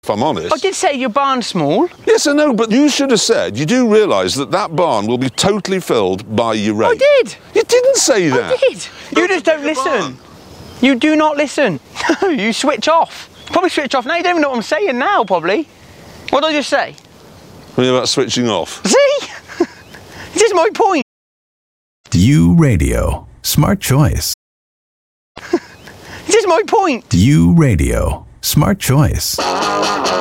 if I'm honest. I did say your barn's small. Yes, I know, but you should have said, you do realise that barn will be totally filled by your rape. I did. You didn't say that. I did. You just don't listen. You do not listen. No, you switch off. Probably switch off now. You don't even know what I'm saying now, probably. What did I just say? What about switching off? See? This is my point. You Radio. Smart choice. This is my point. You Radio. Smart choice.